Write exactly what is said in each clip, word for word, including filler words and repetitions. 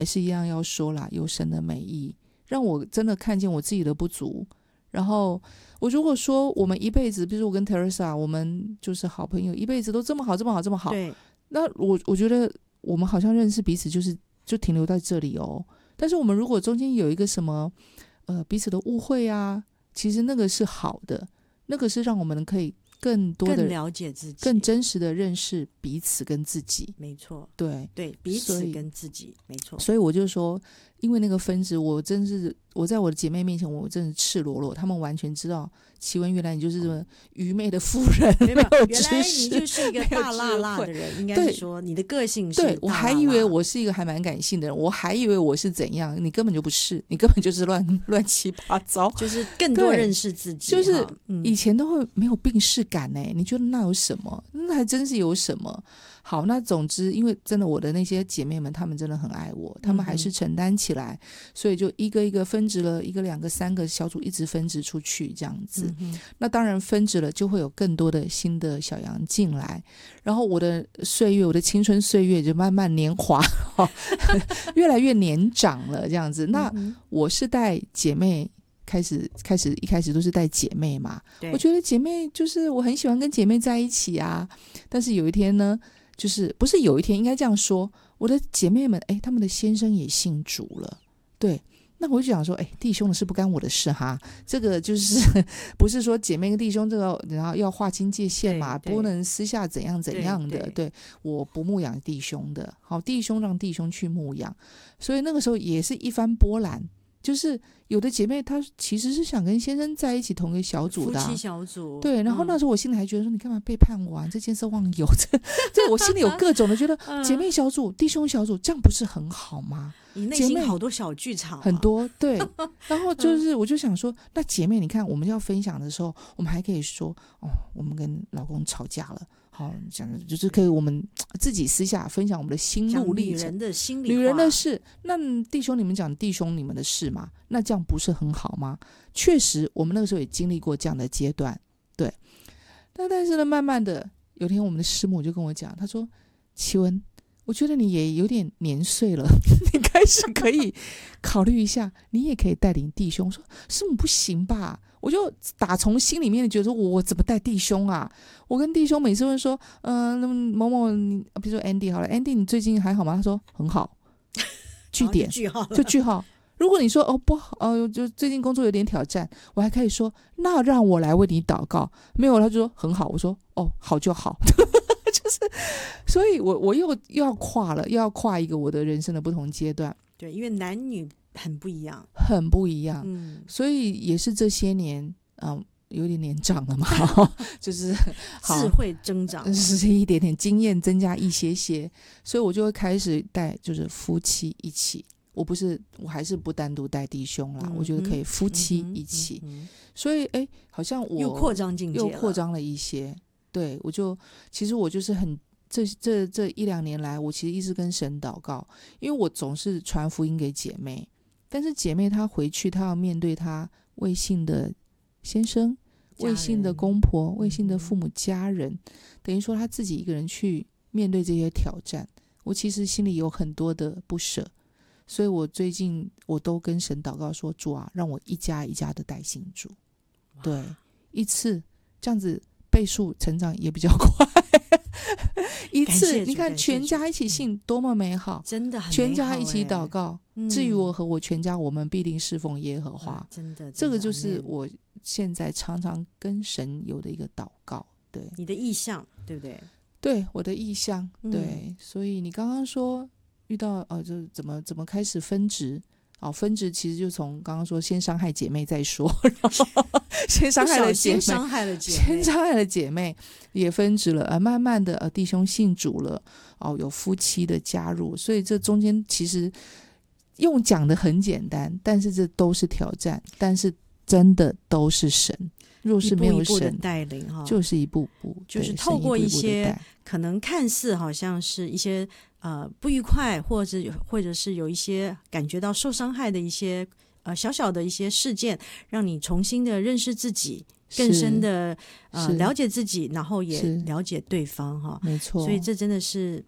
也是一样要说啦，有神的美意，让我真的看见我自己的不足。然后我如果说我们一辈子，比如说我跟 Teresa 我们就是好朋友，一辈子都这么好这么好这么好， 对， 那我我觉得我们好像认识彼此就是就停留在这里哦。但是我们如果中间有一个什么呃彼此的误会啊，其实那个是好的，那个是让我们可以更多的更了解自己， 更真实的认识彼此跟自己。 没错， 对对，彼此跟自己，没错。 所以我就说，因为那个分支，我真是我在我的姐妹面前，我真是赤裸裸，她们完全知道奇文原来你就是这么愚昧的妇人，没有知识， 原来你就是一个大辣辣的人，应该是说你的个性是大辣辣。 对，我还以为我是一个还蛮感性的人，我还以为我是怎样，你根本就不是，你根本就是乱乱七八糟， 就是更多认识自己。 就是以前都会没有病识感呢，你觉得那有什么？那还真是有什么。好，那总之因为真的我的那些姐妹们她们真的很爱我，她们还是承担起来、嗯、所以就一个一个分支了一个两个三个小组一直分支出去这样子、嗯、那当然分支了就会有更多的新的小羊进来，然后我的岁月我的青春岁月就慢慢年华越来越年长了这样子。那我是带姐妹开始开始一开始都是带姐妹嘛，我觉得姐妹就是我很喜欢跟姐妹在一起啊，但是有一天呢就是不是有一天应该这样说，我的姐妹们哎，她们的先生也信主了，对，那我就想说哎，弟兄的事不干我的事哈，这个就是不是说姐妹跟弟兄这个然后要划清界限嘛，不能私下怎样怎样的， 对, 对我不牧养弟兄的，好，弟兄让弟兄去牧养，所以那个时候也是一番波澜，就是有的姐妹她其实是想跟先生在一起同一个小组的、啊、 夫妻小组， 对，然后那时候我心里还觉得说、嗯、你干嘛背叛我啊，这见色忘友，这这我心里有各种的觉得姐妹小组弟兄小组这样不是很好吗？ 你内心好多小剧场、啊、 很多，对然后就是我就想说那姐妹你看我们要分享的时候我们还可以说哦，我们跟老公吵架了，好，讲就是可以我们自己私下分享我们的心路历程， 女人的心里话， 女人的事，那弟兄你们讲弟兄你们的事嘛，那这样不是很好吗？确实我们那个时候也经历过这样的阶段，对，但但是呢慢慢的有天我们的师母就跟我讲，她说奇文我觉得你也有点年岁了你开始可以考虑一下你也可以带领弟兄，说师母不行吧，我就打从心里面觉得我我怎么带弟兄啊，我跟弟兄每次会说嗯、呃，某某你比如说 Andy 好了 Andy 你最近还好吗？他说很好，句点句号就句号。如果你说哦不好、呃、就最近工作有点挑战，我还可以说那让我来为你祷告，没有他就说很好，我说哦好就好就是所以我我又又要跨了，又要跨一个我的人生的不同阶段， 对，因为男女很不一样， 很不一样、 嗯、 所以也是这些年嗯有点年长了嘛就是智慧增长， 是一点点经验增加一些些，所以我就会开始带就是夫妻一起，我不是我还是不单独带弟兄啦、嗯、我觉得可以夫妻一起、嗯嗯、所以哎，好像我又扩张境界了， 又扩张了一些，对，我就其实我就是很这这这一两年来我其实一直跟神祷告，因为我总是传福音给姐妹，但是姐妹她回去她要面对她未信的先生、未信的公婆、未信的父母家人、嗯、等于说她自己一个人去面对这些挑战，我其实心里有很多的不舍，所以我最近我都跟神祷告说，主啊让我一家一家的带信主，对，一次这样子倍数成长也比较快一次你看全家一起信多么美好， 真的很美好， 全家一起祷告、 嗯、 至于我和我全家我们必定侍奉耶和华、 啊、真的这个就是我现在常常跟神有的一个祷告，对， 你的意向对不对？ 对，我的意向、嗯、对，所以你刚刚说遇到呃，就怎么怎么开始分支哦，分支其实就从刚刚说先伤害姐妹再说，然后先伤害了姐妹， 先伤害了姐妹， 先伤害了姐妹也分支了，呃，慢慢的呃弟兄信主了，哦，有夫妻的加入，所以这中间其实用讲的很简单，但是这都是挑战，但是真的都是神，若是没有神一步一步的带领、哦、 就是一步步， 就是透过一些一步一步可能看似好像是一些呃不愉快，或者或者是有一些感觉到受伤害的一些呃小小的一些事件，让你重新的认识自己，更深的呃了解自己，然后也了解对方哈， 没错， 所以这真的是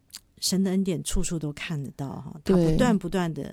神的恩典处处都看得到哈，他对不断不断的